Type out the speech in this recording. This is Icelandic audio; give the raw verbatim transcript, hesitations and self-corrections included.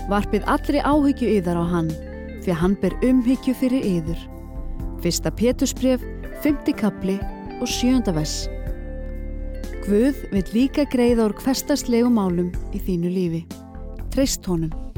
Varpið allri áhyggju yðar á hann, því að hann ber umhyggju fyrir yður. Fyrsta Pétursbréf, fimmti kafli og sjöunda vers. Guð vill líka greiða úr hversdagslegum málum í þínu lífi. Treyst honum.